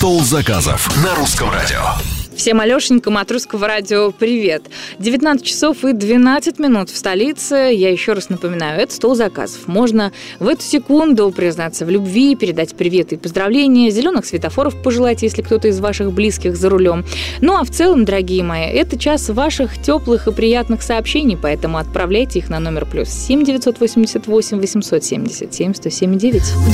Стол заказов на Русском радио. Всем Алешенькам от Русского радио привет. 19 часов и 12 минут в столице. Я еще раз напоминаю, это стол заказов. Можно в эту секунду признаться в любви, передать привет и поздравления, зеленых светофоров пожелать, если кто-то из ваших близких за рулем. Ну а в целом, дорогие мои, это час ваших теплых и приятных сообщений, поэтому отправляйте их на номер +7 988 877 107 9.